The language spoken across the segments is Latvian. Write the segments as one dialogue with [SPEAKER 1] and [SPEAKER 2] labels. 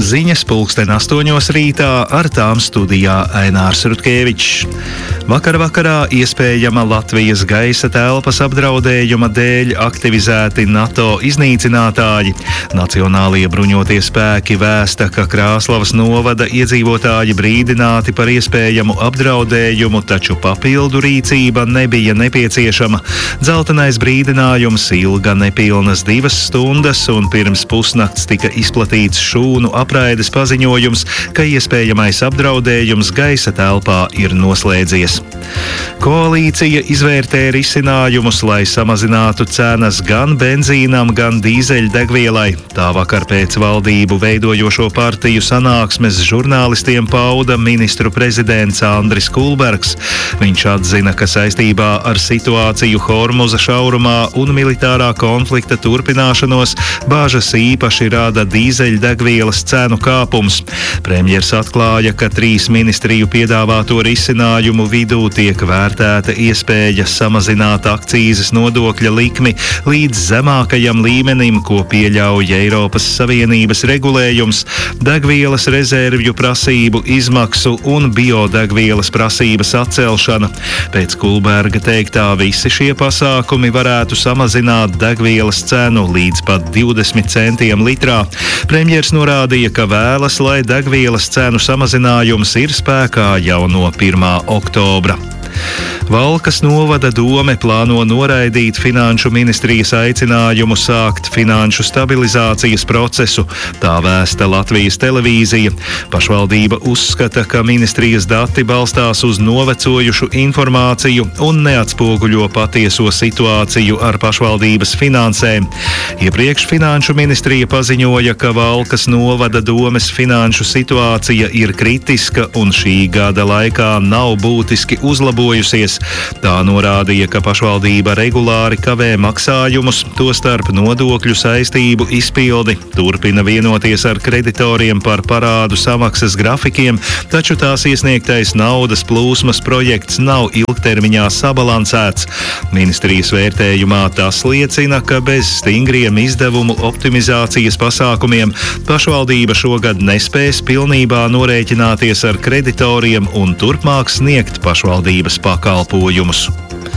[SPEAKER 1] Ziņas 8:00 rītā, ar tām studijā Ainārs Rutkevičs. Vakarā iespējama Latvijas gaisa telpas apdraudējuma dēļ aktivizēti NATO iznīcinātāji. Nacionālie bruņotie spēki vēsta, ka Krāslavas novada iedzīvotāji brīdināti par iespējamu apdraudējumu, taču papildu rīcība nebija nepieciešama. Dzeltenais brīdinājums ilga nepilnas 2 stundas, un pirms pusnakts tika izplatīts šūnu apraides paziņojums, ka iespējamais apdraudējums gaisa telpā ir noslēdzies. Koalīcija izvērtē risinājumus, lai samazinātu cenas gan benzīnam, gan dīzeļdegvielai. Tā vakar pēc valdību veidojošo partiju sanāksmes žurnālistiem pauda ministru prezidents Andris Kulbergs. Viņš atzina, ka saistībā ar situāciju Hormuza šaurumā un militārā konflikta turpināšanos bāžas īpaši rada dīzeļdegvielas cenu kāpums. Premjers atklāja, ka 3 ministriju piedāvāto risinājumu vidū tiek vērtēta iespēja samazināt akcīzes nodokļa likmi līdz zemākajam līmenim, ko pieļauj Eiropas Savienības regulējums, degvielas rezervju prasību izmaksu un biodegvielas prasības atcelšana. Pēc Kulberga teiktā visi šie pasākumi varētu samazināt degvielas cenu līdz pat 20 centiem litrā. Premjers norādīja, ka vēlas, lai degvielas cenu samazinājums ir spēkā jau no 1. oktobra. Valkas novada dome plāno noraidīt Finanšu ministrijas aicinājumu sākt finanšu stabilizācijas procesu. Tā vēsta Latvijas televīzija. Pašvaldība uzskata, ka ministrijas dati balstās uz novecojušu informāciju un neatspoguļo patieso situāciju ar pašvaldības finansēm. Iepriekš Finanšu ministrija paziņoja, ka Valkas novada domes finanšu situācija ir kritiska un šī gada laikā nav būtiski uzlabojusies. Tā norādīja, ka pašvaldība regulāri kavē maksājumus, tostarp nodokļu saistību izpildi, turpina vienoties ar kreditoriem par parādu samaksas grafikiem, taču tās iesniegtais naudas plūsmas projekts nav ilgtermiņā sabalansēts. Ministrijas vērtējumā tas liecina, ka bez stingriem izdevumu optimizācijas pasākumiem pašvaldība šogad nespēs pilnībā norēķināties ar kreditoriem un turpmāk sniegt pašvaldības pakalpojumus.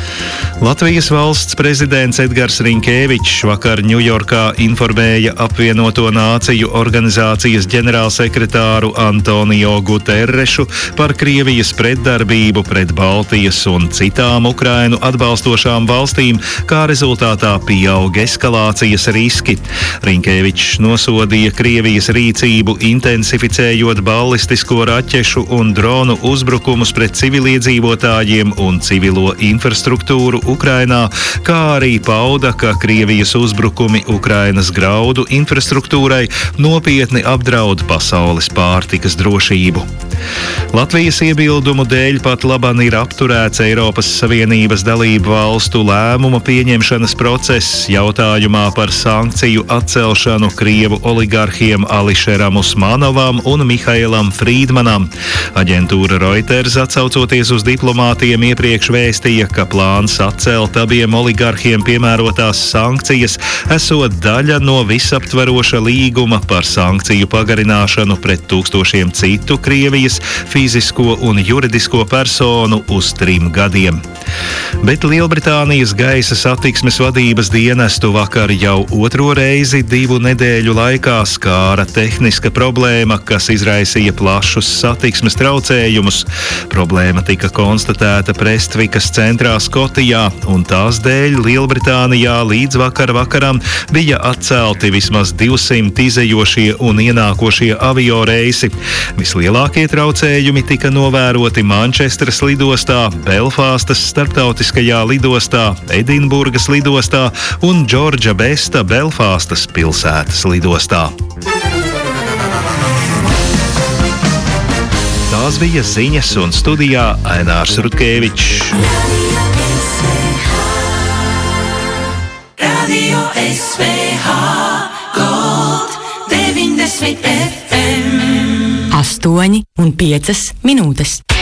[SPEAKER 1] Latvijas valsts prezidents Edgars Rinkēvičs vakar Ņujorkā informēja Apvienoto Nāciju organizācijas ģenerālsekretāru Antonio Guterrešu par Krievijas pretdarbību pret Baltijas un citām Ukrainu atbalstošām valstīm, kā rezultātā pieaug eskalācijas riski. Rinkēvičs nosodīja Krievijas rīcību, intensificējot ballistisko raķešu un dronu uzbrukumus pret civiliedzīvotājiem un civilo infrastruktūru Ukrainā, kā arī pauda, ka Krievijas uzbrukumi Ukrainas graudu infrastruktūrai nopietni apdraud pasaules pārtikas drošību. Latvijas iebildumu dēļ pat laban ir apturēts Eiropas Savienības dalību valstu lēmuma pieņemšanas process jautājumā par sankciju atcelšanu Krievu oligarhiem Ališeram Usmanovam un Mihailam Frīdmanam. Aģentūra Reuters, atsaucoties uz diplomātiem, iepriekš vēstīja, ka plāns atcelt abiem oligarhiem piemērotās sankcijas esot daļa no visaptveroša līguma par sankciju pagarināšanu pret tūkstošiem citu Krievijas fizisko un juridisko personu uz 3 gadiem. Bet Lielbritānijas gaisa satiksmes vadības dienestu vakar jau 2. reizi 2 nedēļu laikā skāra tehniska problēma, kas izraisīja plašus satiksmes traucējumus. Problēma tika konstatēta Prestvikas centrā Skotijā, un tās dēļ Lielbritānijā līdz vakaram bija atcelti vismaz 200 izejošie un ienākošie avio reisi. Vislielākie traucējumi tika novēroti Mančestras lidostā, Belfāstas starptautiskajā lidostā, Edinburgas lidostā un Džordža Besta Belfāstas pilsētas lidostā. Tās bija ziņas, un studijā Ainārs Rutkevičs.
[SPEAKER 2] Radio SVH Gold 90 FM
[SPEAKER 3] 8,5 minūtes.